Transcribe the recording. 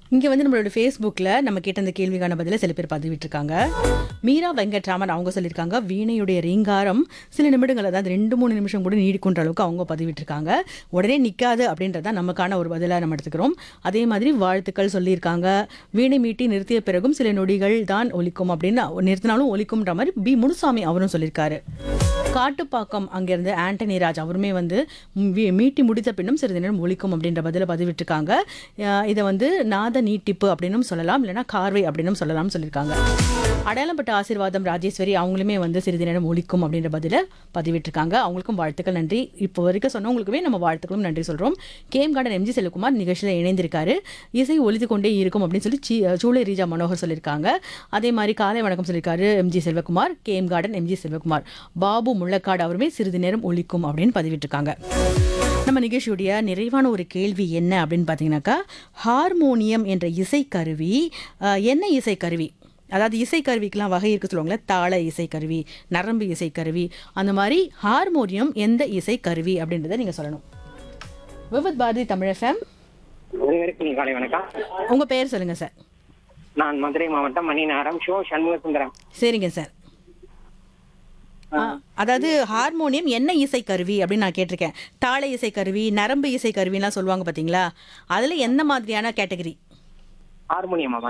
இங்க வந்து நம்மளோட Facebookல நம்ம கேட்ட அந்த கேள்விக்கான பதில சில பேர் பதிவிட்டிருக்காங்க. மீரா வெங்கட்ராமன் அவங்க சொல்லியிருக்காங்க, வீணையுடைய ரீங்காரம் சில நிமிடங்கள், அதாவது 2-3 நிமிஷம் கூட நீடிக்குன்ற அளவுக்கு அவங்க பதிவிட்டிருக்காங்க. உடனே நிக்காது அப்படின்றத நமக்கான ஒரு பதிலா நம்ம எடுத்துக்கிறோம். அதே மாதிரி வாழ்த்துக்கள் சொல்லியிருக்காங்க. வீணை மீட்டி நிறுத்திய பிறகும் சில நொடிகள் தான் ஒலிக்கும் அப்படின்னு, நிறுத்தினாலும் ஒலிக்கும்ன்ற மாதிரி முனுசாமி அவரும் சொல்லியிருக்காரு. காட்டுப்பாக்கம் அங்கிருந்து ஆண்டனி ராஜ் அவருமே வந்து மீட்டி முடித்த பின்னும் சிறிது நேரம் ஒலிக்கும் அப்படின்ற பதில பதிவிட்டிருக்காங்க. இதை வந்து நாத நீட்டிப்பு அப்படின்னும் சொல்லலாம், இல்லைன்னா கார்வை அப்படின்னும் சொல்லலாம்னு சொல்லியிருக்காங்க. அடையாளப்பட்ட ஆசீர்வாதம் ராஜேஸ்வரி அவங்களுமே வந்து சிறிது நேரம் ஒலிக்கும் அப்படின்ற பதில பதிவிட்டிருக்காங்க. அவங்களுக்கும் வாழ்த்துக்கள், நன்றி. இப்போ வரைக்கும் சொன்னவங்களுக்குமே நம்ம வாழ்த்துக்களும் நன்றி சொல்றோம். கேம் கார்டன் எம்ஜி செல்வகுமார் நிகழ்ச்சியில் இணைந்திருக்காரு. இசை ஒலித்து கொண்டே இருக்கும் அப்படின்னு சொல்லி சூளை ரீஜா மனோகர் சொல்லியிருக்காங்க. அதே மாதிரி காலை வணக்கம் சொல்லியிருக்காரு MG Selvakumar, game garden MG Selvakumar. Babu Mullakkadu அவருமே சிறிது நேரம் ஒலிக்கும் அப்படின்னு பதிவிட்டிருக்காங்க. நம்ம நிகழ்ச்சியுடைய நிறைவான ஒரு கேள்வி என்ன அப்படின்னு பார்த்தீங்கன்னாக்கா, ஹார்மோனியம் என்ற இசைக்கருவி என்ன இசைக்கருவி? அதாவது இசைக்கருவிக்கெல்லாம் வகை இருக்கு சொல்லுவாங்களே, தாள இசைக்கருவி, நரம்பு இசைக்கருவி, அந்த மாதிரி ஹார்மோனியம் எந்த இசைக்கருவி அப்படின்றத நீங்க சொல்லணும். விவித் பாரதி தமிழ் FM. காலை வணக்கம். உங்க பெயர் சொல்லுங்க சார். நான் மதுரை மாவட்டம் மணிநகரம் ஷோ சண்முக சுந்தரம். சரிங்க சார். அதாவது ஹார்மோனியம் என்ன இசைக்கருவி அப்படின்னு நான் கேட்டிருக்கேன். தாள இசைக்கருவி, நரம்பு இசைக்கருவிலாம் சொல்லுவாங்க பார்த்தீங்களா, அதில் எந்த மாதிரியான கேட்டகரி? ஹார்மோனியமா?